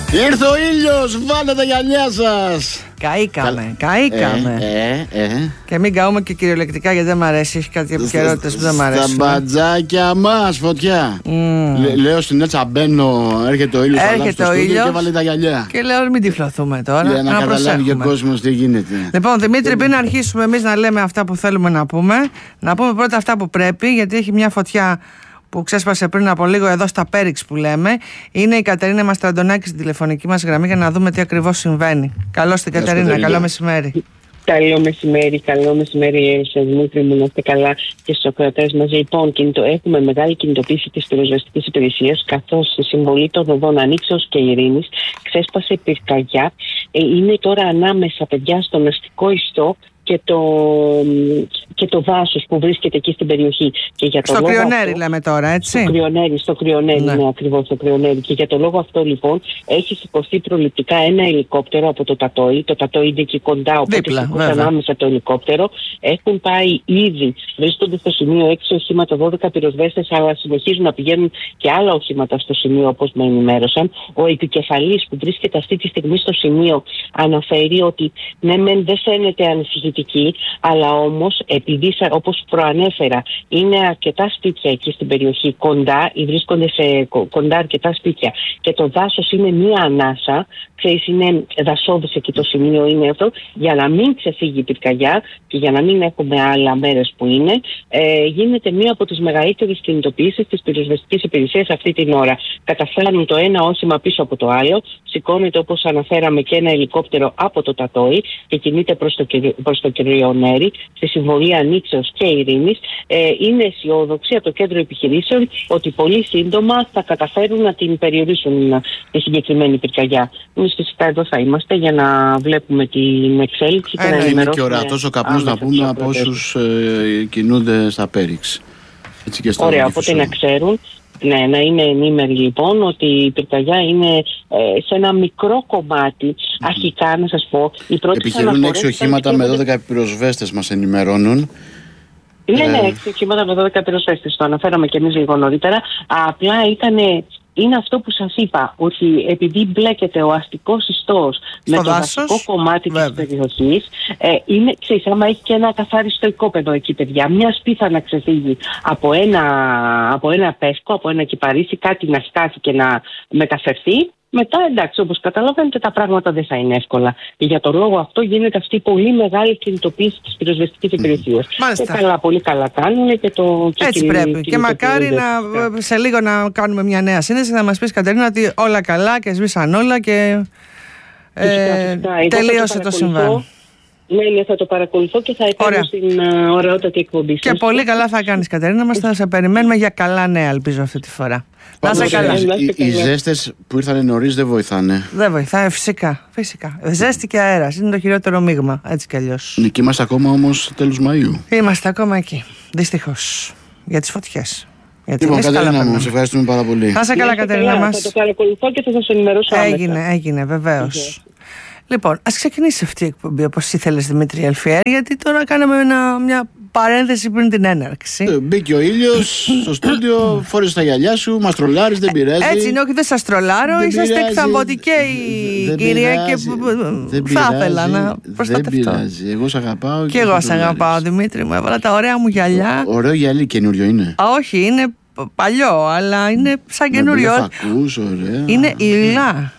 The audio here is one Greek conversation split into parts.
Ήρθε ο ήλιος, βάλτε τα γυαλιά σας. Καήκαμε. Και μην καούμε και κυριολεκτικά, γιατί δεν μ' αρέσει. Έχει κάτι επικαιρότητες που δεν μ' αρέσουν. Στα μπατζάκια μας, φωτιά. Λέω στην Έτσα, μπαίνω, έρχεται ο ήλιος, έρχεται ο ήλιος και βάλε τα γυαλιά. Και λέω μην τυφλωθούμε τώρα. Για να καταλάβει και ο κόσμος τι γίνεται. Λοιπόν, Δημήτρη, πριν αρχίσουμε εμείς να λέμε αυτά που θέλουμε να πούμε πρώτα αυτά που πρέπει, γιατί έχει μια φωτιά που ξέσπασε πριν από λίγο εδώ στα Πέριξ που λέμε. Είναι η Κατερίνα Μαστραντονάκη στην τηλεφωνική μας γραμμή για να δούμε τι ακριβώς συμβαίνει. Καλώς την Κατερίνα, καλό μεσημέρι. Καλό μεσημέρι σε Δημήτρη μου, να είστε καλά και στους ακροατές μας. Λοιπόν, έχουμε μεγάλη κινητοποίηση της πυροσβεστικής υπηρεσίας, καθώς η συμβολή των οδών Ανοίξεως και Ειρήνης ξέσπασε πυρκαγιά. Είναι τώρα ανάμεσα, παιδιά, στον αστικό ιστό και το δάσος που βρίσκεται εκεί στην περιοχή. Και για το στο λόγο Κρυονέρι αυτό, λέμε τώρα, έτσι. Στο Κρυονέρι, ναι, ακριβώς στο Κρυονέρι. Και για το λόγο αυτό, λοιπόν, έχει σηκωθεί προληπτικά ένα ελικόπτερο από το Τατόι. Το Τατόι είναι εκεί κοντά, οπότε σηκώσαν άμεσα το ελικόπτερο. Έχουν πάει ήδη, βρίσκονται στο σημείο 6 οχήματα, 12 πυροσβέστες, αλλά συνεχίζουν να πηγαίνουν και άλλα οχήματα στο σημείο, όπως με ενημέρωσαν. Ο επικεφαλής που βρίσκεται αυτή τη στιγμή στο σημείο αναφέρει ότι ναι, δεν φαίνεται ανησυχητική, αλλά όμως επειδή, όπως προανέφερα, είναι αρκετά σπίτια εκεί στην περιοχή κοντά, ή βρίσκονται κοντά αρκετά σπίτια, και το δάσος είναι μία ανάσα, ξέρεις, είναι δασόδες εκεί το σημείο, είναι αυτό, για να μην ξεφύγει η πυρκαγιά και για να μην έχουμε άλλα μέρες που είναι, γίνεται μία από τις μεγαλύτερες κινητοποιήσεις της πυροσβεστικής υπηρεσίας αυτή την ώρα. Καταφέρνουν το ένα όχημα πίσω από το άλλο, σηκώνεται, όπως αναφέραμε, και ένα ελικόπτερο από το Τατόι και κινείται προς το Κρυονέρι, στη συμβολή Ανοίξεως και Ειρήνης. Είναι αισιόδοξη από το κέντρο επιχειρήσεων ότι πολύ σύντομα θα καταφέρουν να την περιορίσουν τη συγκεκριμένη πυρκαγιά. Εμείς φυσικά εδώ θα είμαστε για να βλέπουμε την εξέλιξη και να ενημερώσουμε. Είναι και ορατός ο καπνός, να πούμε, από όσους κινούνται στα Πέριξ. Ωραία, οπότε να ξέρουν. Ναι, να είναι ενήμεροι λοιπόν ότι η πυρκαγιά είναι σε ένα μικρό κομμάτι. Αρχικά, να σας πω, οι πρώτες επιχειρούν 6 οχήματα με 12 πυροσβέστες, μας ενημερώνουν. Ναι, 6 οχήματα με 12 πυροσβέστες, το αναφέραμε και εμείς λίγο νωρίτερα. Απλά είναι αυτό που σας είπα, ότι επειδή μπλέκεται ο αστικός ιστός με το δασικό κομμάτι της περιοχής, ξέρεις, άμα έχει και ένα καθάριστο οικόπεδο εκεί, παιδιά, μια σπίθα να ξεφύγει από ένα πέσκο, από ένα κυπαρίσι, κάτι να σκάσει και να μεταφερθεί, μετά, εντάξει, όπως καταλαβαίνετε, τα πράγματα δεν θα είναι εύκολα. Και για τον λόγο αυτό γίνεται αυτή η πολύ μεγάλη κινητοποίηση της πυροσβεστικής υπηρεσίας. Και πολύ καλά κάνουν και το. Έτσι πρέπει. Και μακάρι σε λίγο να κάνουμε μια νέα σύνδεση, να μας πεις, Κατερίνα, ότι όλα καλά και σβήσαν όλα και τελείωσε το συμβάν. Ναι, θα το παρακολουθώ και θα εκάνω στην ωραιότατη εκπομπή σας. Και πολύ καλά θα κάνεις, Κατερίνα μας. Θα σε περιμένουμε για καλά νέα, ελπίζω αυτή τη φορά. Να είσαι καλά. Οι ζέστες που ήρθαν νωρίς δεν βοηθάνε. Δεν βοηθάει, φυσικά. Ζέστη και αέρας είναι το χειρότερο μείγμα, έτσι κι αλλιώς. Εκεί είμαστε ακόμα όμως τέλος Μαΐου. Είμαστε ακόμα εκεί, δυστυχώς, για τις φωτιές. Λοιπόν, Κατερίνα μου, σε ευχαριστούμε πάρα πολύ. Να είσαι καλά, Κατερίνα μας. Θα το παρακολουθώ και θα σας ενημερώσω άμεσα. Έγινε, βεβαίως. Λοιπόν, ας ξεκινήσει αυτή η εκπομπή όπως ήθελες, Δημήτρη Αλφιέρη, γιατί τώρα κάναμε μια παρένθεση πριν την έναρξη. Μπήκε ο ήλιος στο στούντιο, φόρεσε τα γυαλιά σου, μας τρολάρεις, δεν πειράζει. Έτσι είναι, όχι, δεν σας τρολάρω, είσαστε εκθαμβωτικοί, κυρία, και θα ήθελα να προστατευτώ. Δεν πειράζει, εγώ σ' αγαπάω. Και εγώ σ' αγαπάω, Δημήτρη μου, έβαλα τα ωραία μου γυαλιά. Ωραίο γυαλί, καινούριο είναι. Όχι, είναι παλιό, αλλά είναι σαν καινούριο. Είναι υλά.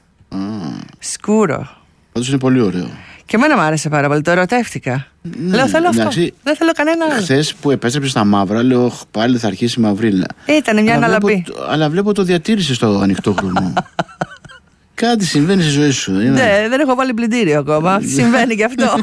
Σκούρο. Πάντως είναι πολύ ωραίο. Και εμένα μου άρεσε πάρα πολύ, το ερωτεύτηκα. Λέω, θέλω αυτό. Δεν θέλω κανένα άλλο. Χθες που επέστρεψε στα μαύρα, λέω, πάλι θα αρχίσει η μαυρίλα. Ήταν μια αναλαμπή. Αλλά βλέπω το διατήρησε στο ανοιχτό χρόνο. Κάτι συμβαίνει στη ζωή σου. Ναι, δεν έχω βάλει πλυντήριο ακόμα. Συμβαίνει και αυτό.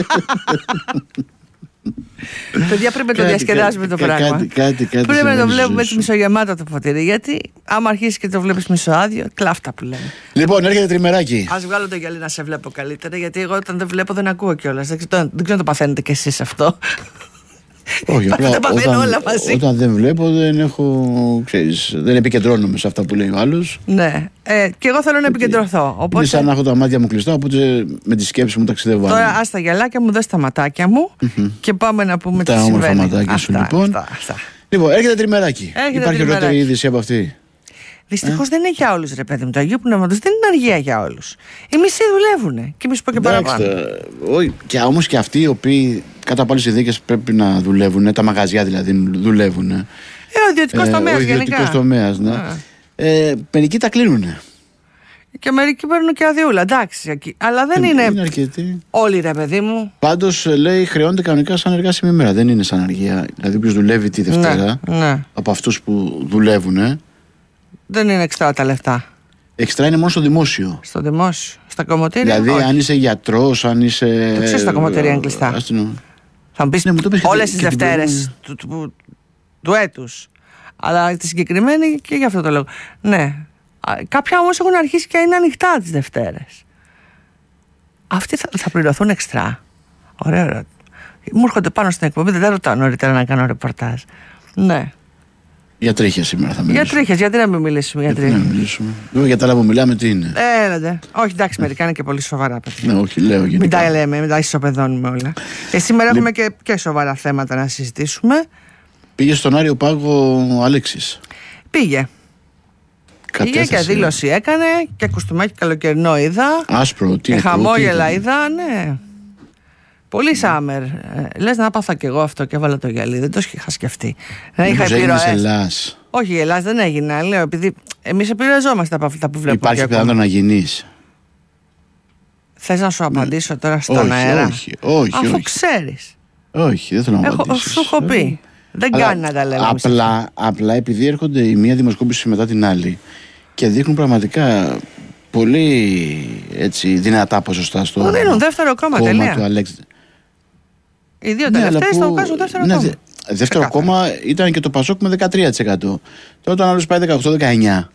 Παιδιά, πρέπει να το διασκεδάζουμε το πράγμα. Πρέπει να το βλέπουμε έτσι μισογεμάτο το ποτήρι. Γιατί άμα αρχίσει και το βλέπεις μισοάδιο, κλάφτα που λέμε. Λοιπόν, έρχεται τριμεράκι. Ας βγάλω το γυαλί να σε βλέπω καλύτερα. Γιατί εγώ όταν δεν βλέπω δεν ακούω κιόλας. Δεν ξέρω αν το παθαίνετε κι εσείς αυτό. Όχι, απλά όταν δεν βλέπω δεν επικεντρώνομαι σε αυτά που λέει ο άλλος. Ναι, και εγώ θέλω να επικεντρωθώ, οπότε... Είναι σαν να έχω τα μάτια μου κλειστά, οπότε με τη σκέψη μου ταξιδεύω. Τώρα ας τα γυαλάκια μου, δες τα ματάκια μου και πάμε να πούμε τι συμβαίνει. Τα όμορφα ματάκια σου, λοιπόν. Λοιπόν, έρχεται τριμεράκι. Υπάρχει ολόκληρη είδηση από αυτή? Δυστυχώς δεν είναι για όλους, ρε παιδί μου. Το Αγίου Πνεύματος δεν είναι αργία για όλους. Οι μισοί δουλεύουν. Και μισοί πω και παραπάνω. Και όμως και αυτοί οι οποίοι κατά από άλλες συνθήκες πρέπει να δουλεύουν, τα μαγαζιά δηλαδή δουλεύουν. Ο ιδιωτικός τομέας γενικά. Ο ιδιωτικός τομέας, ναι. Μερικοί τα κλείνουνε. Και μερικοί παίρνουν και αδειούλα, εντάξει. Αλλά δεν είναι αρκετοί. Όλοι, ρε παιδί μου. Πάντως λέει χρεώνεται κανονικά σαν εργάσιμη ημέρα. Δεν είναι σαν αργία. Δηλαδή, όποιος δουλεύει τη Δευτέρα, από αυτούς που δουλεύουν. Δεν είναι εξτρά τα λεφτά. Εξτρά είναι μόνο στο δημόσιο. Στο δημόσιο. Στα κομμωτήρια. Δηλαδή, αν είσαι γιατρός, αν είσαι. Το ξέρεις, τα κομμωτήρια είναι κλειστά. Θα μου πεις όλες τις Δευτέρες του έτους. Αλλά τη συγκεκριμένη και για αυτό το λόγο. Ναι. Κάποια όμως έχουν αρχίσει και είναι ανοιχτά τις Δευτέρες. Αυτοί θα πληρωθούν εξτρά. Ωραία. Μου έρχονται πάνω στην εκπομπή, δεν ρωτάω νωρίτερα να κάνω ρεπορτάζ. Ναι. Για τρίχες σήμερα θα μιλήσουμε. Για τρίχες, γιατί να μην μιλήσουμε για τρίχες. Να μιλήσουμε. Για τα άλλα που μιλάμε, τι είναι. Έλατε. Όχι, εντάξει, μερικά είναι και πολύ σοβαρά παιδιά. Ναι, όχι, λέω γενικά. Μην τα λέμε, μην τα ισοπεδώνουμε όλα. Σήμερα έχουμε και σοβαρά θέματα να συζητήσουμε. Πήγε στον Άριο Πάγο ο Αλέξης. Πήγε. Πήγε και δήλωση έκανε και κουστούμάκι καλοκαιρινό είδα. Άσπρο, τι. Και χαμόγελα είδα, ναι. Πολύ σάμερ. Λες να πάθα κι εγώ αυτό και έβαλα το γυαλί. Δεν το είχα σκεφτεί. Είχα επιρροές. Όχι, η Ελλάς δεν έγινε. Λέω, επειδή εμείς επηρεαζόμαστε από αυτά που βλέπουμε. Υπάρχει πιθανότητα να γίνεις. Θες να σου απαντήσω τώρα στον αέρα? Όχι. Αφού ξέρεις. Όχι, δεν θέλω να απαντήσεις. Σου έχω πει. Δεν κάνει να τα λέμε. Απλά επειδή έρχονται η μία δημοσκόπηση μετά την άλλη και δείχνουν πραγματικά πολύ έτσι, δυνατά ποσοστά στο. Που δίνουν δεύτερο κόμμα τελεία. Του Αλέξη. Οι δύο τελευταίες θα βγάζουν δεύτερο κόμμα. Δεύτερο κόμμα ήταν και το Πασόκ με 13%. Τώρα όταν άλλος πάει 18-19.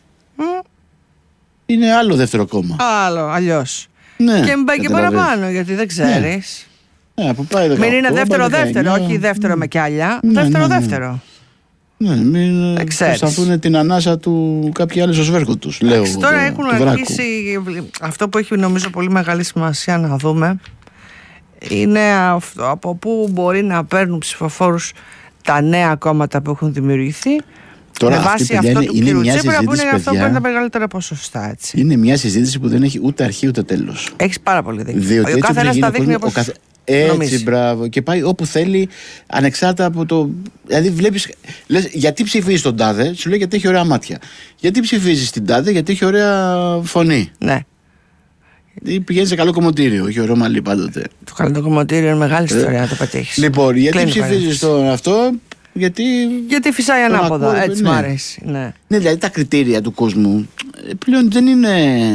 Είναι άλλο δεύτερο κόμμα. Άλλο, αλλιώς. Ναι, και μην πάει και παραπάνω, γιατί δεν ξέρεις. Ναι, που πάει 18, μην είναι δεύτερο-δεύτερο, όχι δεύτερο με κι άλλα. Δεύτερο-δεύτερο. Ναι, μην προσπαθούν την ανάσα του κάποιοι άλλοι στο σβέρκο τους. Τώρα έχουν αρχίσει. Αυτό που έχει νομίζω πολύ μεγάλη σημασία να δούμε είναι αυτό, από πού μπορεί να παίρνουν ψηφοφόρους τα νέα κόμματα που έχουν δημιουργηθεί. Τώρα, με βάση αυτό του κύριου Τσίπρα που είναι αυτό που είναι τα μεγαλύτερα ποσοστά. Έτσι. Είναι μια συζήτηση που δεν έχει ούτε αρχή ούτε τέλος. Έχεις πάρα πολύ δίκιο. Ο καθένας τα δείχνει όπως έτσι, μπράβο. Και πάει όπου θέλει, ανεξάρτητα από το. Δηλαδή, βλέπεις. Λες, γιατί ψηφίζεις τον τάδε, σου λέει γιατί έχει ωραία μάτια. Γιατί ψηφίζεις την τάδε, γιατί έχει ωραία φωνή. Ναι. Πηγαίνει σε καλό κομμωτήριο, έχει ωραίο μαλλί πάντοτε. Το καλό κομμωτήριο είναι μεγάλη ιστορία να το πετύχεις. Λοιπόν, γιατί ψηφίζεις τον αυτό, γιατί φυσάει ανάποδα. Έτσι μου αρέσει. Ναι, δηλαδή τα κριτήρια του κόσμου πλέον δεν είναι.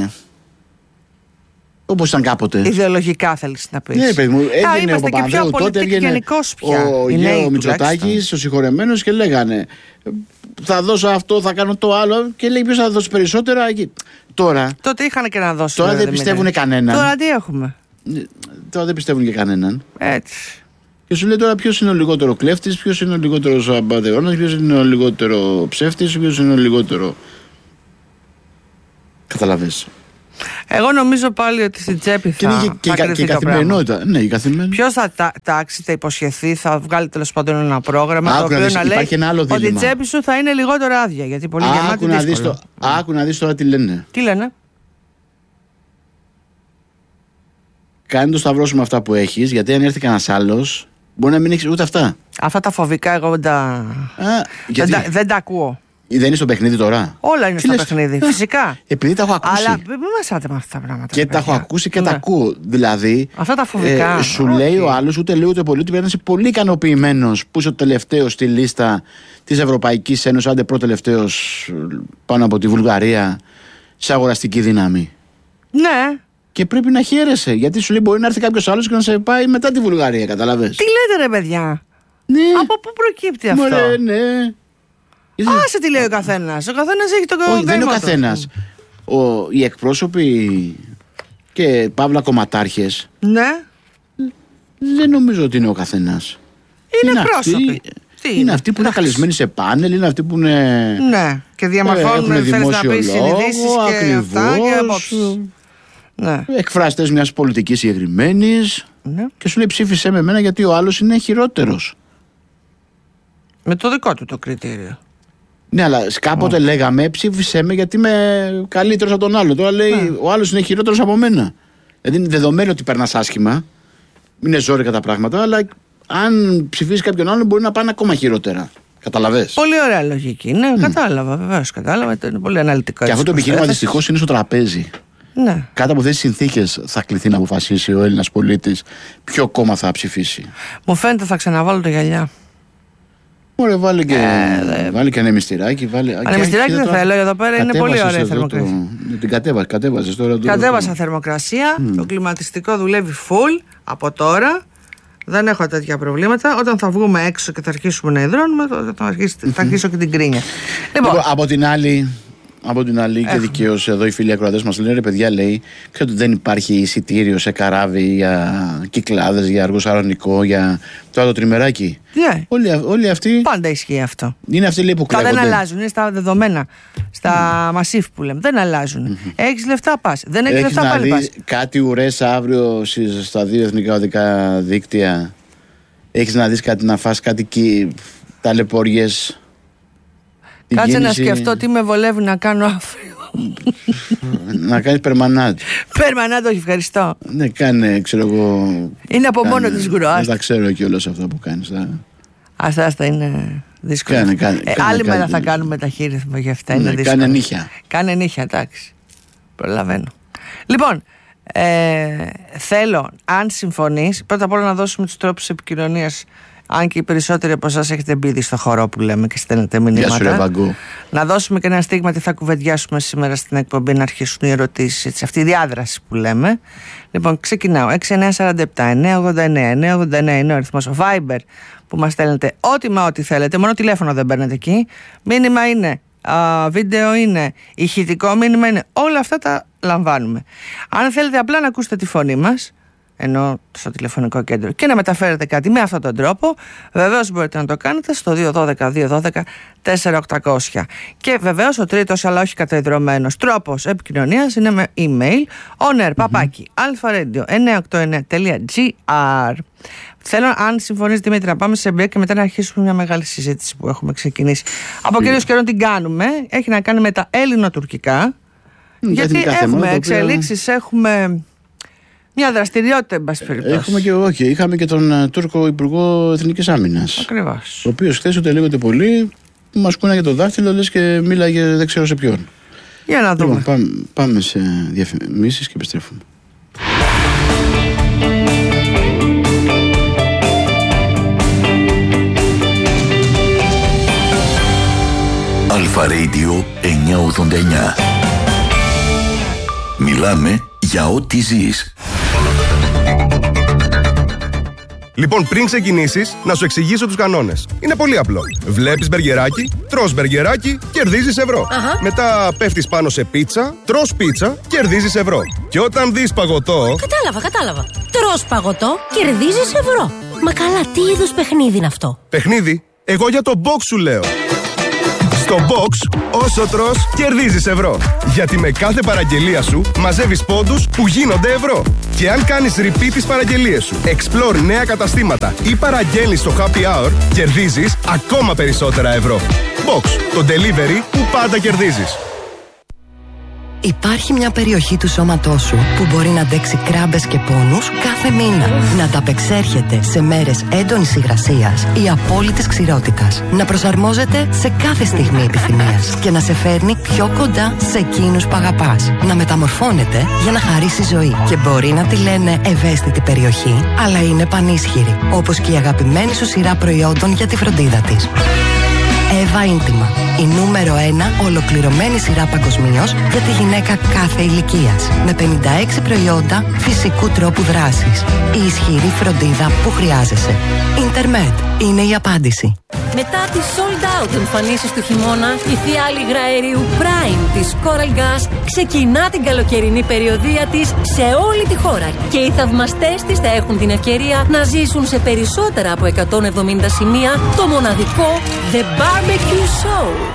Όπως ήταν κάποτε. Ιδεολογικά θέλεις να πεις. Ναι, παιδί μου, έβγαινε ο Παπανδρέου τότε, έβγαινε ο Μητσοτάκης, ο συγχωρεμένος και λέγανε θα δώσω αυτό, θα κάνω το άλλο και λέει ποιος θα δώσει περισσότερα. Τώρα. Τότε είχαν και να δώσουν. Τώρα δεν πιστεύουν κανέναν. Τώρα τι έχουμε. Τώρα δεν πιστεύουν και κανέναν. Έτσι. Και σου λέει τώρα ποιος είναι ο λιγότερο κλέφτης, ποιος είναι ο λιγότερος αμπατεώνας, ποιος είναι ο λιγότερο ψεύτης, ποιος είναι ο λιγότερο. Καταλαβες. Εγώ νομίζω πάλι ότι στην τσέπη θα και η καθημερινότητα. Ναι, η καθημερινότητα. Ποιος θα τάξει, θα υποσχεθεί, θα βγάλει τέλος πάντων ένα πρόγραμμα το οποίο να λέει ότι η τσέπη σου θα είναι λιγότερο άδεια. Γιατί πολύ γεμάτη δύσκολο. Άκου να δεις τώρα τι λένε. Τι λένε. Κάνει το σταυρό σου με αυτά που έχεις, γιατί αν έρθει κανένας άλλος μπορεί να μην έχεις ούτε αυτά. Αυτά τα φοβικά εγώ δεν τα ακούω. Δεν είναι στο παιχνίδι τώρα. Όλα είναι στο παιχνίδι, φυσικά. Επειδή τα έχω ακούσει. Αλλά μην μασάτε με αυτά τα πράγματα. Και τα έχω ακούσει και τα ακούω. Δηλαδή. Αυτά τα φοβικά. Σου λέει ο άλλος, ούτε λέει ούτε πολύ, ότι πρέπει να είσαι πολύ ικανοποιημένος που είσαι ο τελευταίος στη λίστα της Ευρωπαϊκής Ένωσης, άντε πρώτο-τελευταίος πάνω από τη Βουλγαρία, σε αγοραστική δύναμη. Ναι. Και πρέπει να χαίρεσαι. Γιατί σου λέει μπορεί να έρθει κάποιος άλλος και να σε πάει μετά τη Βουλγαρία, καταλαβες. Τι λέτε, ρε παιδιά. Ναι. Από πού προκύπτει αυτό. Μωρέ, ναι. Άσε τι λέει ο καθένας. Ο καθένας έχει τον κόμμα. Όχι, δεν είναι ο καθένας. Οι εκπρόσωποι και παύλα κομματάρχες. Ναι. Δεν νομίζω ότι είναι ο καθένας. Είναι εκπρόσωποι. Είναι αυτοί που είναι καλεσμένοι σε πάνελ, είναι αυτοί που είναι. Ναι, και διαμορφώνουν θέλεις να πεις συνειδήσεις και αυτά και απόψεις. Ναι. Εκφραστές μιας πολιτικής συγκεκριμένης. Ναι. Και σου λέει ψήφισε με εμένα γιατί ο άλλος είναι χειρότερος. Με το δικό του το κριτήριο. Ναι, αλλά κάποτε λέγαμε ψήφισέ με γιατί είμαι καλύτερος από τον άλλο. Τώρα λέει ο άλλος είναι χειρότερος από μένα. Δηλαδή είναι δεδομένο ότι περνάς άσχημα. Είναι ζόρικα τα πράγματα, αλλά αν ψηφίσει κάποιον άλλον μπορεί να πάνε ακόμα χειρότερα. Καταλαβες. Πολύ ωραία λογική. Ναι, κατάλαβα, βεβαίως κατάλαβα. Είναι πολύ αναλυτικό. Και αυτό το επιχείρημα δυστυχώς είναι στο τραπέζι. Ναι. Κάτω από αυτές τις συνθήκες θα κληθεί να αποφασίσει ο Έλληνας πολίτης ποιο κόμμα θα ψηφίσει. Μου φαίνεται θα ξαναβάλω τα γυαλιά. Ωραία, βάλει και ανεμιστηράκι. Ανεμιστηράκι δεν θέλω, εδώ πέρα είναι πολύ ωραία η θερμοκρασία. Την κατέβασες τώρα. Κατέβασα θερμοκρασία, το κλιματιστικό δουλεύει full από τώρα. Δεν έχω τέτοια προβλήματα. Όταν θα βγούμε έξω και θα αρχίσουμε να υδρώνουμε, θα αρχίσω και την κρίνια. Λοιπόν, από την άλλη και δικαίως εδώ οι φίλοι ακροατές μας λένε: ρε παιδιά, λέει, ξέρετε ότι δεν υπάρχει εισιτήριο σε καράβι για Κυκλάδες, για Αργοσαρονικό, για το άλλο τριμεράκι. Yeah. Όλοι αυτοί. Πάντα ισχύει αυτό. Είναι αυτοί, λέει, που κλέβονται. Δεν αλλάζουν, είναι στα δεδομένα, στα μασίφ που λέμε. Δεν αλλάζουν. Έχεις λεφτά, πας. Δεν έχεις λεφτά, πάλι πας. Κάτι ουρές αύριο στα 2 εθνικά οδικά δίκτυα. Έχεις να δεις κάτι, να φας κάτι εκεί, ταλαιπώριες. Κάτσε να σκεφτώ τι με βολεύει να κάνω αύριο. Να κάνεις περμανάτ. Περμανάτ, όχι, ευχαριστώ. Ναι, κάνε, ξέρω εγώ. Είναι από μόνο της γκροάς. Δεν τα ξέρω κιόλας αυτά που κάνεις. Άστα είναι δύσκολο. Άλλη μέρα θα κάνουμε ταχύρυθμο για αυτά. Είναι δύσκολο. Κάνε νύχια. Κάνε νύχια, εντάξει. Προλαβαίνω. Λοιπόν, θέλω, αν συμφωνείς, πρώτα απ' όλα να δώσουμε τους τρόπους επικοινωνίας. Αν και οι περισσότεροι από εσάς έχετε μπει στο χορό που λέμε και στέλνετε μηνύματα. Να δώσουμε και ένα στίγμα τι θα κουβεντιάσουμε σήμερα στην εκπομπή, να αρχίσουν οι ερωτήσεις, αυτή η διάδραση που λέμε. Λοιπόν, ξεκινάω. 6947-989-989 είναι ο αριθμός. Viber που μας στέλνετε ό,τι θέλετε. Μόνο τηλέφωνο δεν παίρνετε εκεί. Μήνυμα είναι, βίντεο είναι, ηχητικό μήνυμα είναι. Όλα αυτά τα λαμβάνουμε. Αν θέλετε απλά να ακούσετε τη φωνή μας, ενώ στο τηλεφωνικό κέντρο, και να μεταφέρετε κάτι με αυτόν τον τρόπο, βεβαίως μπορείτε να το κάνετε στο 212-212-4800. Και βεβαίως ο τρίτος, αλλά όχι καταϊδρωμένος τρόπος επικοινωνίας είναι με email oner@alpha-radio989.gr. Θέλω, αν συμφωνείς Δημήτρη, να πάμε σε break και μετά να αρχίσουμε μια μεγάλη συζήτηση που έχουμε ξεκινήσει. Από κυρίως καιρό την κάνουμε. Έχει να κάνει με τα ελληνοτουρκικά. Γιατί έχουμε εξελίξεις, έχουμε μια δραστηριότητα, εν πάση περιπτώσει. Είχαμε και τον Τούρκο Υπουργό Εθνικής Άμυνας. Ακριβώς. Ο οποίος χθες ούτε λίγο ούτε πολύ μας κούναγε το δάχτυλο, λες και μίλαγε δεν ξέρω σε ποιον. Για να δούμε. Λοιπόν, πάμε σε διαφημίσεις και επιστρέφουμε. Αλφα Radio 989. Μιλάμε για ό,τι ζεις. Λοιπόν, πριν ξεκινήσεις, να σου εξηγήσω τους κανόνες. Είναι πολύ απλό. Βλέπεις μπεργκεράκι, τρως μπεργκεράκι, κερδίζεις ευρώ. Μετά πέφτεις πάνω σε πίτσα, τρως πίτσα, κερδίζεις ευρώ. Και όταν δεις παγωτό... Κατάλαβα. Τρως παγωτό, κερδίζεις ευρώ. Μα καλά, τι είδους παιχνίδι είναι αυτό? Παιχνίδι? Εγώ για το box σου λέω. Στο box, όσο τρως, κερδίζεις ευρώ. Γιατί με κάθε παραγγελία σου μαζεύεις πόντους που γίνονται ευρώ. Και αν κάνεις repeat τις παραγγελίες σου, explore νέα καταστήματα ή παραγγέλνεις στο happy hour, κερδίζεις ακόμα περισσότερα ευρώ. Box, το delivery που πάντα κερδίζεις. Υπάρχει μια περιοχή του σώματός σου που μπορεί να αντέξει κράμπες και πόνους κάθε μήνα. Να τα απεξέρχεται σε μέρες έντονης υγρασίας ή απόλυτης ξηρότητας. Να προσαρμόζεται σε κάθε στιγμή επιθυμίας και να σε φέρνει πιο κοντά σε εκείνους που αγαπάς. Να μεταμορφώνεται για να χαρίσει ζωή. Και μπορεί να τη λένε ευαίσθητη περιοχή, αλλά είναι πανίσχυρη. Όπως και η αγαπημένη σου σειρά προϊόντων για τη φροντίδα της. Εύα Ίντιμα. Η νούμερο 1 ολοκληρωμένη σειρά παγκοσμίως για τη γυναίκα κάθε ηλικίας. Με 56 προϊόντα φυσικού τρόπου δράσης. Η ισχυρή φροντίδα που χρειάζεσαι. Ιντερμετ είναι η απάντηση. Μετά τις sold out εμφανίσεις του χειμώνα, η φιάλη υγραερίου Prime της Coral Gas ξεκινά την καλοκαιρινή περιοδεία της σε όλη τη χώρα. Και οι θαυμαστές της θα έχουν την ευκαιρία να ζήσουν σε περισσότερα από 170 σημεία το μοναδικό The Barbecue Show.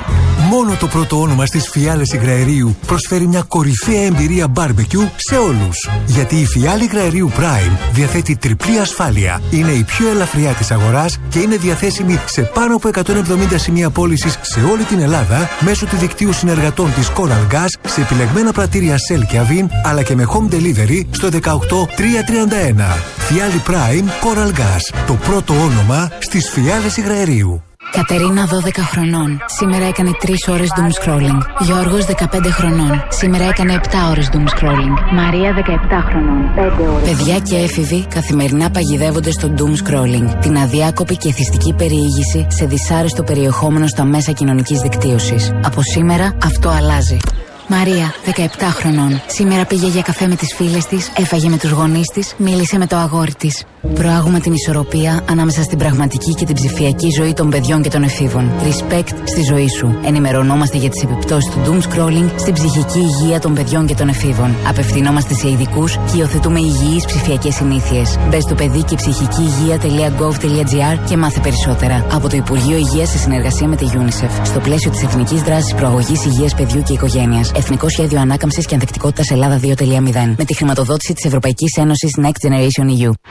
Μόνο το πρώτο όνομα στις Φιάλες Υγραερίου προσφέρει μια κορυφαία εμπειρία barbecue σε όλους. Γιατί η Φιάλη Υγραερίου Prime διαθέτει τριπλή ασφάλεια. Είναι η πιο ελαφριά της αγοράς και είναι διαθέσιμη σε πάνω από 170 σημεία πώλησης σε όλη την Ελλάδα μέσω του δικτύου συνεργατών της Coral Gas σε επιλεγμένα πρατήρια Shell και Avin, αλλά και με home delivery στο 18331. Φιάλη Prime Coral Gas. Το πρώτο όνομα στις Φιάλες Υγραερίου. Κατερίνα 12 χρονών. Σήμερα έκανε 3 ώρες doom scrolling. Γιώργος 15 χρονών. Σήμερα έκανε 7 ώρες doom scrolling. Μαρία 17 χρονών. 5 ώρες. Παιδιά και έφηβοι καθημερινά παγιδεύονται στο doom scrolling. Την αδιάκοπη και εθιστική περιήγηση σε δυσάρεστο περιεχόμενο στα μέσα κοινωνικής δικτύωσης. Από σήμερα αυτό αλλάζει. Μαρία, 17 χρονών. Σήμερα πήγε για καφέ με τις φίλες της, έφαγε με τους γονείς της, μίλησε με το αγόρι της. Προάγουμε την ισορροπία ανάμεσα στην πραγματική και την ψηφιακή ζωή των παιδιών και των εφήβων. Respect στη ζωή σου. Ενημερωνόμαστε για τις επιπτώσεις του doom scrolling στην ψυχική υγεία των παιδιών και των εφήβων. Απευθυνόμαστε σε ειδικούς και υιοθετούμε υγιείς ψηφιακές συνήθειες. Μπες στο παιδί και ψυχική υγεία.gov.gr και μάθε περισσότερα. Από το Υπουργείο Υγείας σε συνεργασία με τη UNICEF. Στο πλαίσιο της Εθνικής Δράσης Προαγωγής Υγείας Παιδιού και Οικογένειας. Εθνικό Σχέδιο Ανάκαμψης και Ανθεκτικότητας Ελλάδα 2.0. Με τη χρηματοδότηση της Ευρωπαϊκής Ένωσης Next Generation EU.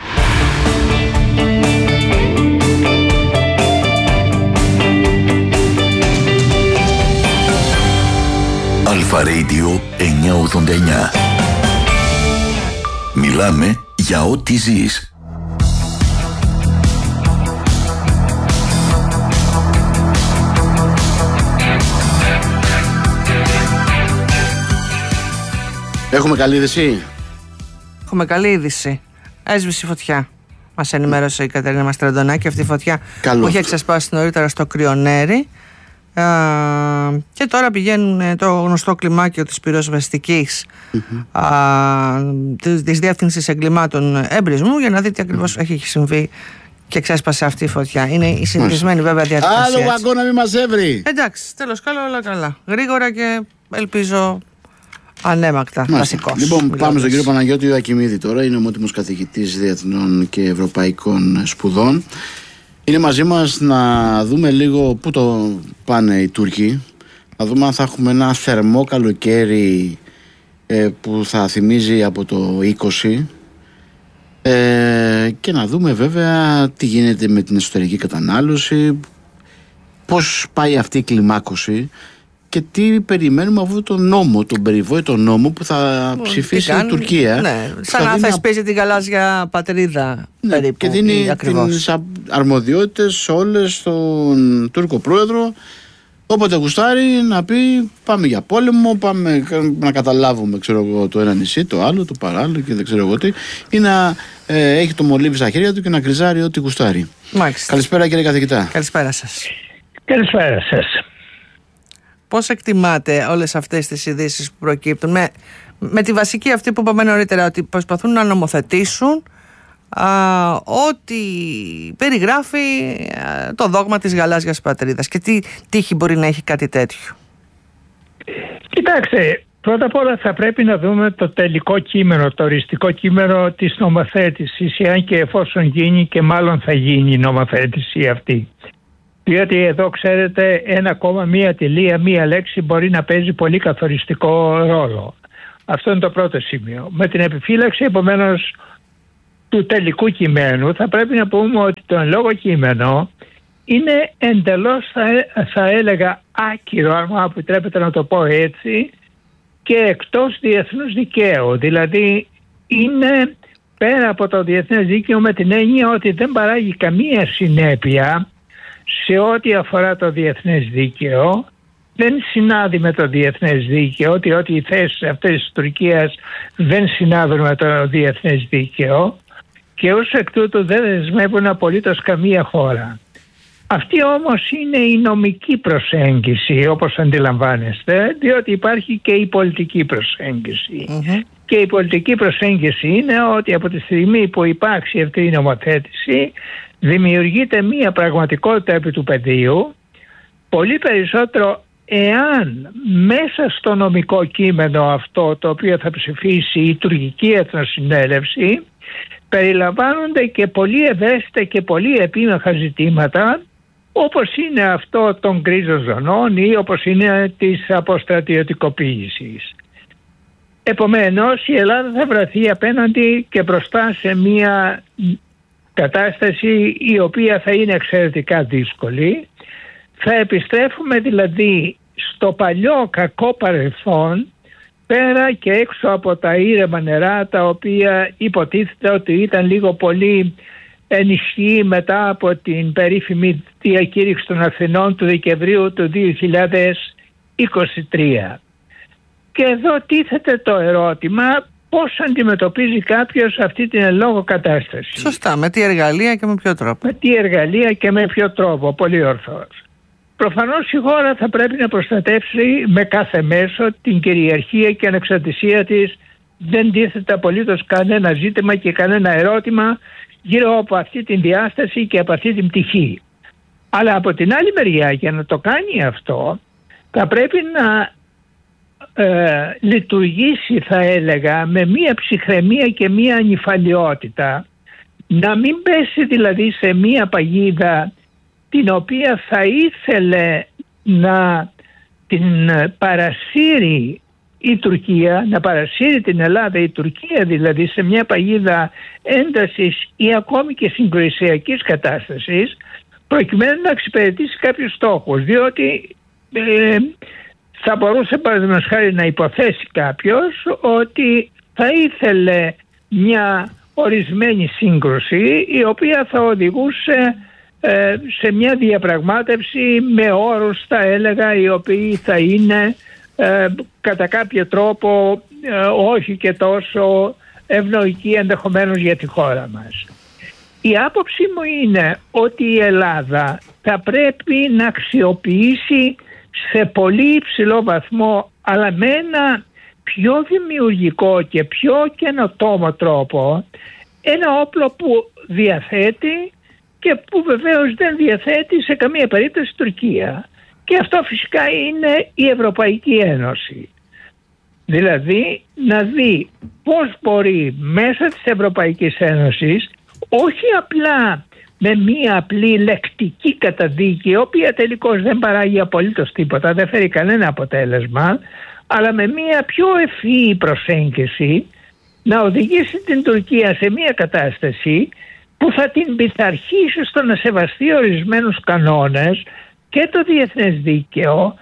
Αλφα Radio 989. Μιλάμε για ό,τι ζεις. Έχουμε καλή είδηση. Έχουμε καλή είδηση. Έσβησε η φωτιά. Μας ενημέρωσε η Κατερίνα Μαστραντονάκη. Αυτή η φωτιά που είχε ξεσπάσει νωρίτερα στο Κρυονέρι. Και τώρα πηγαίνουν το γνωστό κλιμάκιο της πυροσβεστικής της Διεύθυνσης Εγκλημάτων Εμπρισμού για να δει τι ακριβώς έχει συμβεί και ξέσπασε αυτή η φωτιά. Είναι η συνηθισμένη βέβαια διαδικασία. Άλλο βαγκό να μην μας έβρει. Εντάξει, τέλος καλό, όλα καλά. Γρήγορα και ελπίζω ανέμακτα. Βασικός. Λοιπόν, πάμε στον κύριο Παναγιώτη Ιωακημίδη τώρα. Είναι ομότιμος καθηγητής διεθνών και ευρωπαϊκών σπουδών. Είναι μαζί μας να δούμε λίγο πού το πάνε οι Τούρκοι. Να δούμε αν θα έχουμε ένα θερμό καλοκαίρι που θα θυμίζει από το 20 και να δούμε βέβαια τι γίνεται με την εσωτερική κατανάλωση, πώς πάει αυτή η κλιμάκωση και τι περιμένουμε από τον νόμο, τον περιβόητο νόμο που θα ψηφίσει η Τουρκία. Ναι, σαν να θεσπίζει την γαλάζια πατρίδα περίπου. Και δίνει τις αρμοδιότητες όλες στον Τούρκο πρόεδρο. Όποτε γουστάρει να πει πάμε για πόλεμο, πάμε να καταλάβουμε ξέρω εγώ, το ένα νησί, το άλλο, το παράλληλο και δεν ξέρω εγώ τι, ή να έχει το μολύβι στα χέρια του και να κρυζάρει ό,τι γουστάρει. Μάλιστα. Καλησπέρα κύριε καθηγητά. Καλησπέρα σας. Καλησπέρα σας. Πώς εκτιμάτε όλες αυτές τις ειδήσεις που προκύπτουν με τη βασική αυτή που είπαμε νωρίτερα, ότι προσπαθούν να νομοθετήσουν ό,τι περιγράφει το δόγμα της γαλάζιας πατρίδας και τι τύχη μπορεί να έχει κάτι τέτοιο? Κοιτάξτε, πρώτα απ' όλα θα πρέπει να δούμε το τελικό κείμενο, το οριστικό κείμενο της νομοθέτησης, αν και εφόσον γίνει, και μάλλον θα γίνει η νομοθέτηση αυτή. Διότι εδώ ξέρετε ένα κόμμα, μία τελεία, μία λέξη μπορεί να παίζει πολύ καθοριστικό ρόλο. Αυτό είναι το πρώτο σημείο. Με την επιφύλαξη επομένως του τελικού κειμένου θα πρέπει να πούμε ότι το εν λόγω κείμενο είναι εντελώς θα έλεγα άκυρο, αν μου επιτρέπετε να το πω έτσι, και εκτός διεθνούς δικαίου. Δηλαδή είναι πέρα από το διεθνές δίκαιο με την έννοια ότι δεν παράγει καμία συνέπεια σε ό,τι αφορά το διεθνές δίκαιο, δεν συνάδει με το διεθνές δίκαιο, ότι οι θέσεις αυτές της Τουρκίας δεν συνάδουν με το διεθνές δίκαιο και ως εκ τούτου δεν δεσμεύουν απολύτως καμία χώρα. Αυτή όμως είναι η νομική προσέγγιση, όπως αντιλαμβάνεστε, διότι υπάρχει και η πολιτική προσέγγιση. Και η πολιτική προσέγγιση είναι ότι από τη στιγμή που υπάρξει αυτή η νομοθέτηση δημιουργείται μία πραγματικότητα επί του πεδίου, πολύ περισσότερο εάν μέσα στο νομικό κείμενο αυτό το οποίο θα ψηφίσει η τουρκική εθνοσυνέλευση περιλαμβάνονται και πολύ ευαίσθητα και πολύ επίμαχα ζητήματα, όπως είναι αυτό των γκρίζων ζωνών ή όπως είναι της αποστρατιωτικοποίησης. Επομένως, η Ελλάδα θα βρεθεί απέναντι και μπροστά σε μια κατάσταση η οποία θα είναι εξαιρετικά δύσκολη. Θα επιστρέφουμε δηλαδή στο παλιό κακό παρελθόν, πέρα και έξω από τα ήρεμα νερά, τα οποία υποτίθεται ότι ήταν λίγο πολύ ενισχύει μετά από την περίφημη διακήρυξη των Αθηνών του Δεκεμβρίου του 2023. Και εδώ τίθεται το ερώτημα, πώς αντιμετωπίζει κάποιος αυτή την εν λόγω κατάσταση. Σωστά, με τι εργαλεία και με ποιο τρόπο. Με τι εργαλεία και με ποιο τρόπο, πολύ ορθώς. Προφανώς η χώρα θα πρέπει να προστατεύσει με κάθε μέσο την κυριαρχία και ανεξαρτησία της. Δεν τίθεται απολύτως κανένα ζήτημα και κανένα ερώτημα γύρω από αυτή την διάσταση και από αυτή την πτυχή. Αλλά από την άλλη μεριά, για να το κάνει αυτό, θα πρέπει να λειτουργήσει, θα έλεγα, με μία ψυχραιμία και μία ανυφαλιότητα, να μην πέσει δηλαδή σε μία παγίδα την οποία θα ήθελε να την παρασύρει η Τουρκία, να παρασύρει την Ελλάδα η Τουρκία, δηλαδή σε μια παγίδα έντασης ή ακόμη και συγκρουσιακής κατάστασης, προκειμένου να εξυπηρετήσει κάποιους στόχους, διότι θα μπορούσε παραδείγματος χάρη να υποθέσει κάποιος ότι θα ήθελε μια ορισμένη σύγκρουση η οποία θα οδηγούσε σε μια διαπραγμάτευση με όρους, θα έλεγα, οι οποίοι θα είναι κατά κάποιο τρόπο όχι και τόσο ευνοϊκοί ενδεχομένως για τη χώρα μας. Η άποψή μου είναι ότι η Ελλάδα θα πρέπει να αξιοποιήσει σε πολύ υψηλό βαθμό, αλλά με ένα πιο δημιουργικό και πιο καινοτόμο τρόπο, ένα όπλο που διαθέτει και που βεβαίως δεν διαθέτει σε καμία περίπτωση η Τουρκία. Και αυτό φυσικά είναι η Ευρωπαϊκή Ένωση. Δηλαδή να δει πώς μπορεί μέσα της Ευρωπαϊκής Ένωσης, όχι απλά με μία απλή λεκτική καταδίκη, η οποία τελικώς δεν παράγει απολύτως τίποτα, δεν φέρει κανένα αποτέλεσμα, αλλά με μία πιο ευφυή προσέγγιση να οδηγήσει την Τουρκία σε μία κατάσταση που θα την πειθαρχήσει στο να σεβαστεί ορισμένους κανόνες και το διεθνές δίκαιο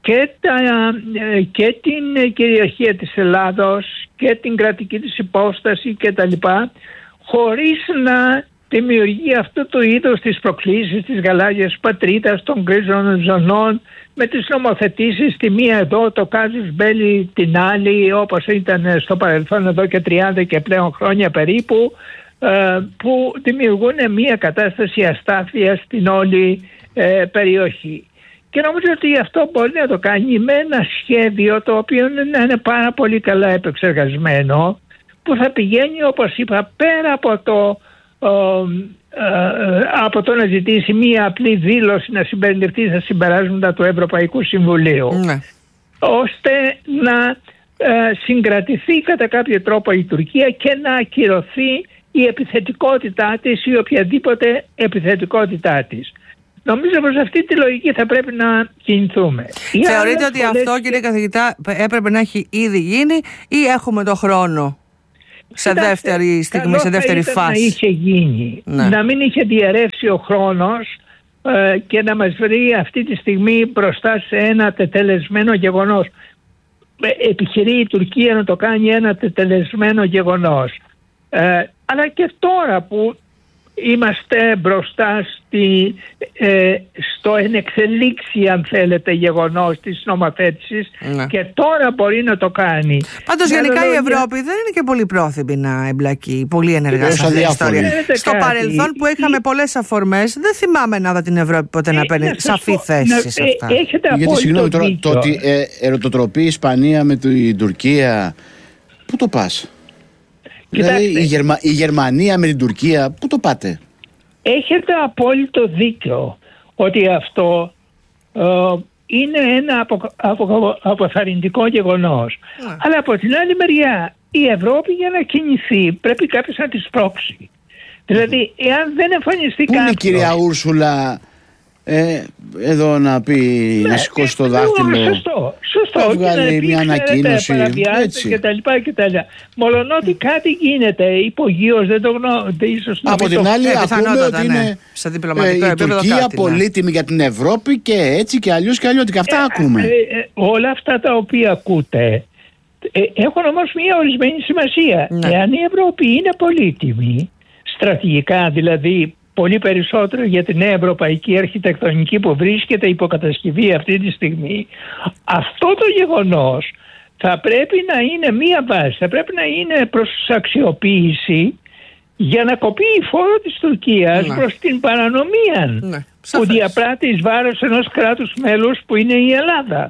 και την κυριαρχία της Ελλάδος και την κρατική της υπόσταση κτλ, χωρίς να δημιουργεί αυτού του είδους τις προκλήσεις της γαλάζιας πατρίδας, των γκρίζων ζωνών, με τις νομοθετήσεις τη μία εδώ, το κάζους μπέλι την άλλη, όπως ήταν στο παρελθόν εδώ και 30 και πλέον χρόνια περίπου, που δημιουργούν μια κατάσταση αστάθειας στην όλη περιοχή. Και νομίζω ότι αυτό μπορεί να το κάνει με ένα σχέδιο το οποίο είναι πάρα πολύ καλά επεξεργασμένο, που θα πηγαίνει, όπως είπα, πέρα από το να ζητήσει μία απλή δήλωση να συμπεριληφθεί στα συμπεράσματα του Ευρωπαϊκού Συμβουλίου, ώστε να συγκρατηθεί κατά κάποιο τρόπο η Τουρκία και να ακυρωθεί η επιθετικότητά της ή οποιαδήποτε επιθετικότητά της. Νομίζω πως αυτή τη λογική θα πρέπει να κινηθούμε. Θεωρείτε ότι αυτό, κύριε καθηγητά, έπρεπε να έχει ήδη γίνει ή έχουμε το χρόνο σε δεύτερη στιγμή, σε δεύτερη φάση? Να είχε γίνει, να μην είχε διαρρεύσει ο χρόνος και να μας βρει αυτή τη στιγμή μπροστά σε ένα τετελεσμένο γεγονός. Επιχειρεί η Τουρκία να το κάνει ένα τετελεσμένο γεγονός. Αλλά και τώρα που είμαστε μπροστά στο ενεξελίξει, αν θέλετε, γεγονός της νομοθέτησης, και τώρα μπορεί να το κάνει. Πάντως γενικά η Ευρώπη δεν είναι και πολύ πρόθυμη να εμπλακεί πολύ ενεργά σε αυτή την ιστορία. Στο παρελθόν που είχαμε πολλές αφορμές, δεν θυμάμαι να δω την Ευρώπη ποτέ να παίρνει σαφή θέση σε αυτά. Γιατί συγγνώμη τώρα, το ότι ερωτοτροπεί η Ισπανία με την Τουρκία, πού το πας? Δηλαδή η Γερμανία με την Τουρκία, πού το πάτε? Έχετε απόλυτο δίκιο ότι αυτό είναι ένα αποθαρρυντικό γεγονός. Αλλά από την άλλη μεριά η Ευρώπη, για να κινηθεί, πρέπει κάποιος να τη σπρώξει. Δηλαδή εάν δεν εμφανιστεί κάποιος... Πού είναι, κυρία Ούρσουλα, εδώ να πει, να σηκώσει το δάχτυλο. Σωστό. Να βγάλει μια ανακοίνωση. Και τα λοιπά. Μολονότι κάτι γίνεται υπογείως, δεν το γνωρίζω. Από την άλλη, ακούμε ότι είναι η Τουρκία πολύτιμη για την Ευρώπη και έτσι και αλλιώς και αλλιώτικα. Αυτά ακούμε. Όλα αυτά τα οποία ακούτε έχουν όμως μια ορισμένη σημασία. Εάν η Ευρώπη είναι πολύτιμη, στρατηγικά δηλαδή, πολύ περισσότερο για την νέα ευρωπαϊκή αρχιτεκτονική που βρίσκεται υποκατασκευή αυτή τη στιγμή, αυτό το γεγονός θα πρέπει να είναι μία βάση, θα πρέπει να είναι προς αξιοποίηση για να κοπεί η φόρο της Τουρκίας προς την παρανομία που διαπράττει εις βάρος ενός κράτους μέλους που είναι η Ελλάδα.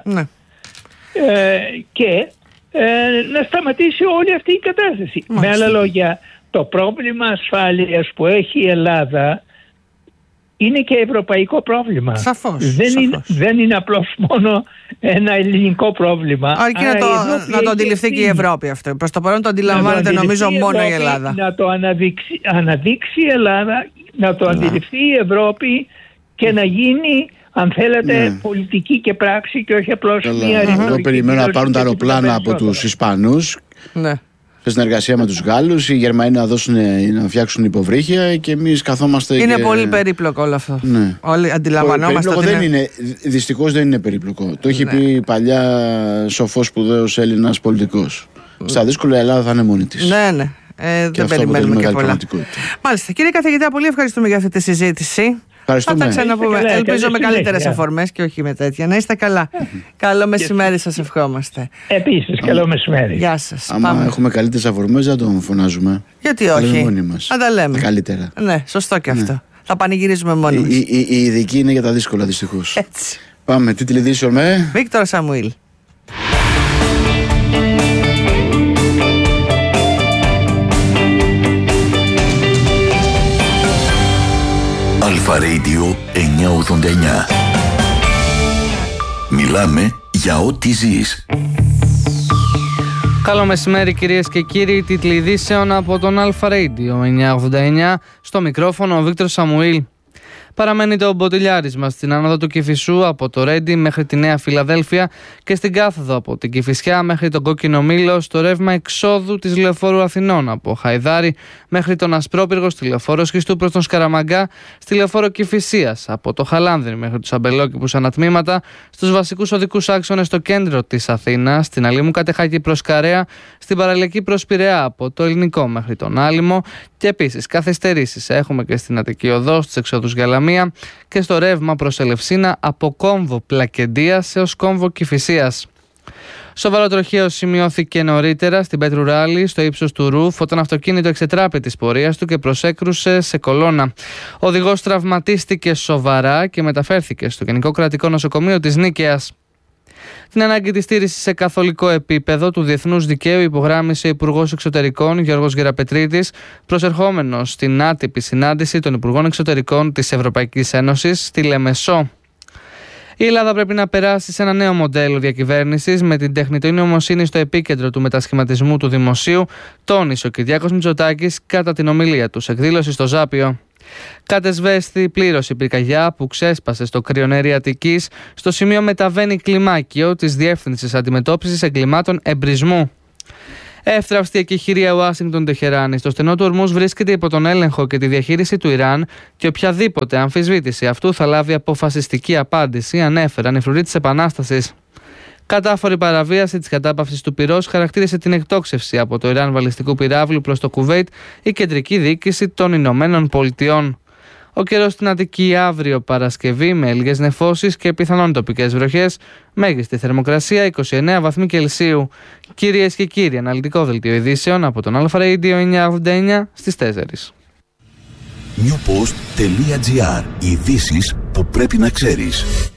Και να σταματήσει όλη αυτή η κατάσταση. Με άλλα λόγια, το πρόβλημα ασφάλειας που έχει η Ελλάδα είναι και ευρωπαϊκό πρόβλημα. Σαφώς. Δεν είναι απλώς μόνο ένα ελληνικό πρόβλημα. Αρκεί να το αντιληφθεί και η Ευρώπη αυτό. Προς το παρόν το αντιλαμβάνεται νομίζω μόνο η Ελλάδα. Να το αναδείξει η Ελλάδα, να το αντιληφθεί η Ευρώπη και να γίνει, αν θέλετε, πολιτική και πράξη και όχι απλώς μια ρητορική. Εγώ περιμένω να πάρουν τα αεροπλάνα από τους Ισπανούς. Σε συνεργασία με τους Γάλλους, οι Γερμανοί να φτιάξουν υποβρύχια και εμείς καθόμαστε. Είναι πολύ περίπλοκο όλο αυτό. Όλοι αντιλαμβανόμαστε. Δυστυχώς δεν είναι περίπλοκο. Το έχει πει παλιά σοφός σπουδαίος Έλληνας πολιτικός. Στα δύσκολα η Ελλάδα θα είναι μόνη της. Ναι. Δεν περιμένουμε και πολλά. Μάλιστα. Κύριε καθηγητά, πολύ ευχαριστούμε για αυτή τη συζήτηση. Θα τα ξαναπούμε. Ελπίζω με καλύτερες αφορμές και όχι με τέτοια. Να είστε καλά. Καλό μεσημέρι σας ευχόμαστε. Επίσης, καλό μεσημέρι. Γεια σας. Άμα έχουμε καλύτερες αφορμές, δεν τον φωνάζουμε. Γιατί όχι. Να τα λέμε. Καλύτερα. Ναι, σωστό και αυτό. Θα πανηγυρίζουμε μόνοι μας. Η ειδική είναι για τα δύσκολα, δυστυχώς. Έτσι. Πάμε. Τι τηλεδίσιο με Βίκτορ Σαμουήλ. Αλφα Radio 989. Μιλάμε για ό,τι ζεις. Καλό μεσημέρι κυρίες και κύριοι, τίτλοι ειδήσεων από τον Αλφα Radio 989. Στο μικρόφωνο ο Βίκτορ Σαμουήλ. Παραμένει το μποτιλιάρισμα στην άνοδο του Κηφισού από το Ρέντι μέχρι τη Νέα Φιλαδέλφια και στην κάθοδο από την Κηφισιά μέχρι τον Κόκκινο Μήλο στο ρεύμα εξόδου της Λεωφόρου Αθηνών από Χαϊδάρι μέχρι τον Ασπρόπυργο στη Λεωφόρο Σχιστού προς τον Σκαραμαγκά, στη Λεωφόρο Κηφισίας από το Χαλάνδρι μέχρι τους Αμπελόκηπους ανατμήματα, στους βασικούς οδικούς άξονες στο κέντρο της Αθήνας, στην Αλήμου Κατεχάκη προς Καρέα, στην παραλιακή προς Πειραιά από το Ελληνικό μέχρι τον Άλυμο και επίσης καθυστερήσεις έχουμε και στην Αττική Οδό, στις εξόδους Γαλαμία και στο ρεύμα προς Ελευσίνα από κόμβο Πλακεντίας έως κόμβο Κηφισίας. Σοβαρό τροχαίο σημειώθηκε νωρίτερα στην Πέτρου Ράλη, στο ύψος του Ρουφ, όταν αυτοκίνητο εξετράπη της πορείας του και προσέκρουσε σε κολόνα. Ο οδηγός τραυματίστηκε σοβαρά και μεταφέρθηκε στο Γενικό Κρατικό Νοσοκομείο της Νίκαιας. Την ανάγκη της στήρησης σε καθολικό επίπεδο του διεθνούς δικαίου υπογράμμισε ο Υπουργός Εξωτερικών Γιώργος Γεραπετρίτης, προσερχόμενος στην άτυπη συνάντηση των Υπουργών Εξωτερικών της Ευρωπαϊκής Ένωσης στη Λεμεσό. Η Ελλάδα πρέπει να περάσει σε ένα νέο μοντέλο διακυβέρνησης με την τεχνητή νοημοσύνη στο επίκεντρο του μετασχηματισμού του δημοσίου, τόνισε ο Κυριάκος Μητσοτάκης κατά την ομιλία του σε εκδήλωση στο Ζάπιο. Κατεσβέστη πλήρωση πυρκαγιά που ξέσπασε στο κρυονέρι Αττικής, στο σημείο μεταβαίνει κλιμάκιο της Διεύθυνσης Αντιμετώπισης Εγκλημάτων Εμπρισμού. Εύθραυστη εκεχηρία Ουάσιγκτον-Τεχεράνη στο στενό του Ορμούς βρίσκεται υπό τον έλεγχο και τη διαχείριση του Ιράν και οποιαδήποτε αμφισβήτηση αυτού θα λάβει αποφασιστική απάντηση, ανέφεραν οι φρουροί της Επανάστασης. Κατάφορη παραβίαση της κατάπαυσης του πυρός χαρακτήρισε την εκτόξευση από το Ιράν βαλιστικού πυράβλου προς το Κουβέιτ η κεντρική διοίκηση των Ηνωμένων Πολιτειών. Ο καιρός στην Αττική αύριο Παρασκευή με λίγες νεφώσεις και πιθανόν τοπικές βροχές, μέγιστη θερμοκρασία 29 βαθμοί Κελσίου. Κυρίες και κύριοι, αναλυτικό δελτίο ειδήσεων από τον Αλφα Radio 989 στις 4. Newpost.gr. Ειδήσεις που πρέπει να ξέρεις.